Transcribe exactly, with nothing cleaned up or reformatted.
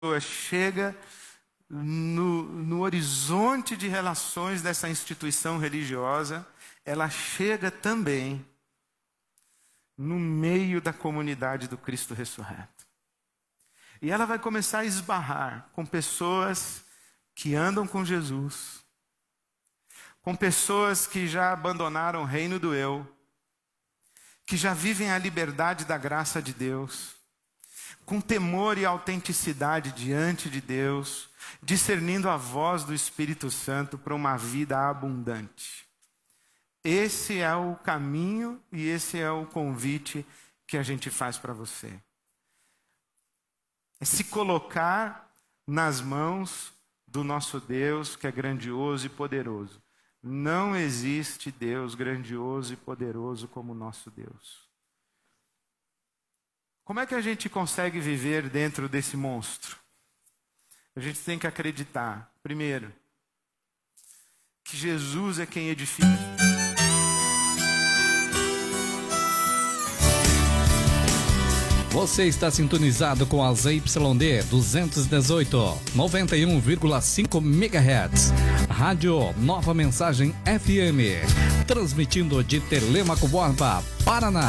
chega no, no horizonte de relações dessa instituição religiosa, ela chega também no meio da comunidade do Cristo ressurreto. E ela vai começar a esbarrar com pessoas que andam com Jesus, com pessoas que já abandonaram o reino do eu, que já vivem a liberdade da graça de Deus, com temor e autenticidade diante de Deus, discernindo a voz do Espírito Santo para uma vida abundante. Esse é o caminho e esse é o convite que a gente faz para você. É se colocar nas mãos do nosso Deus, que é grandioso e poderoso. Não existe Deus grandioso e poderoso como o nosso Deus. Como é que a gente consegue viver dentro desse monstro? A gente tem que acreditar, primeiro, que Jesus é quem edifica. Você está sintonizado com a Z Y D duzentos e dezoito, noventa e um vírgula cinco megahertz. Rádio Nova Mensagem F M. Transmitindo de Telêmaco Borba, Paraná.